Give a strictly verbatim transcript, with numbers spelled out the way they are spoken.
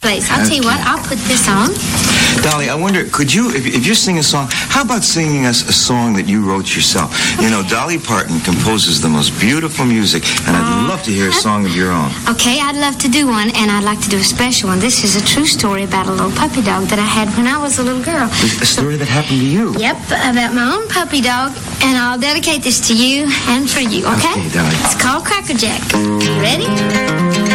place. I'll tell you what, I'll put this on. Dolly, I wonder, could you, if, if you're singing a song, how about singing us a song that you wrote yourself? You know, Dolly Parton composes the most beautiful music, and I'd Uh, love to hear a song of your own. Okay, I'd love to do one, and I'd like to do a special one. This is a true story about a little puppy dog that I had when I was a little girl. A story that happened to you. Yep, about my own puppy dog, and I'll dedicate this to you and for you, okay? Okay, Dolly. It's called Cracker Jack. You ready?